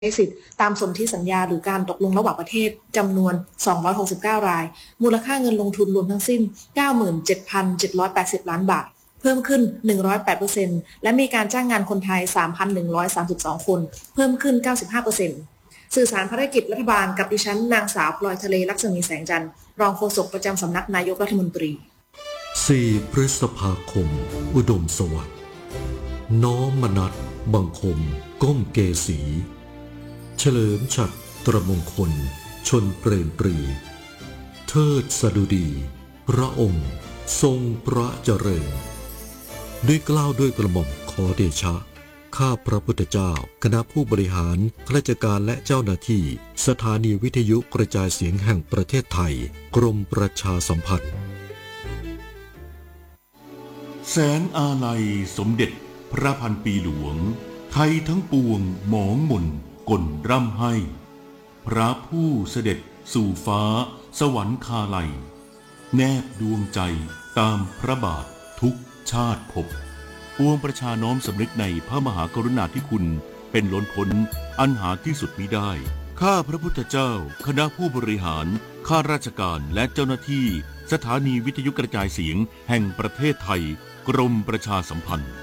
ใช้สิทธิ์ตามสนธิสัญญาหรือการตกลงระหว่างประเทศจำนวน269รายมูลค่าเงินลงทุนรวมทั้งสิ้น 97,780 ล้านบาทเพิ่มขึ้น 108% และมีการจ้างงานคนไทย 3,132 คนเพิ่มขึ้น 95%สื่อสารภารกิจรัฐบาลกับดิฉันนางสาวพลอยทะเลลักษมีแสงจันทร์รองโฆษกประจำสำนักนายกรัฐมนตรี 4 พฤษภาคมอุดมสวัสดิ์น้อมมนัสบังคมก้มเกษีเฉลิมฉัตรตรมงคลชนเปรมปรีเทิดสดุดีพระองค์ทรงพระเจริญด้วยเกล้าด้วยกระหม่อมขอเดชะข้าพระพุทธเจ้าคณะผู้บริหารข้าราชการและเจ้าหน้าที่สถานีวิทยุกระจายเสียงแห่งประเทศไทยกรมประชาสัมพันธ์แสนอาลัยสมเด็จพระพันปีหลวงไทยทั้งปวงหมองหม่นก่นร่ำให้พระผู้เสด็จสู่ฟ้าสวรรคาลัยแนบดวงใจตามพระบาททุกชาติภพปวงประชาน้อมสำนึกในพระมหากรุณาธิคุณเป็นล้นพ้นอันหาที่สุดมิได้ข้าพระพุทธเจ้าคณะผู้บริหารข้าราชการและเจ้าหน้าที่สถานีวิทยุกระจายเสียงแห่งประเทศไทยกรมประชาสัมพันธ์